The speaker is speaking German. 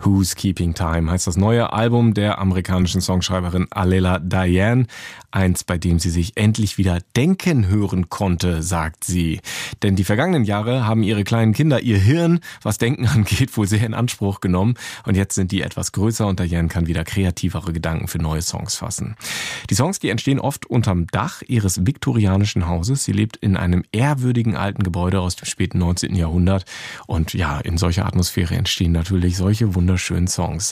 Who's Keeping Time heißt das neue Album der amerikanischen Songschreiberin Alela Diane. Eins, bei dem sie sich endlich wieder denken hören konnte, sagt sie. Denn die vergangenen Jahre haben ihre kleinen Kinder ihr Hirn, was Denken angeht, wohl sehr in Anspruch genommen. Und jetzt sind die etwas größer und Diane kann wieder kreativere Gedanken für neue Songs fassen. Die Songs, die entstehen oft unterm Dach ihres viktorianischen Hauses. Sie lebt in einem ehrwürdigen alten Gebäude aus dem späten 19. Jahrhundert. Und ja, in solcher Atmosphäre entstehen natürlich solche wunderschönen Songs.